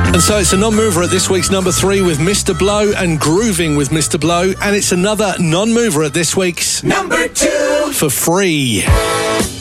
And so it's a non-mover at this week's number 3 with Mr. Blow and Grooving with Mr. Blow. And it's another non-mover at this week's number 2 for free.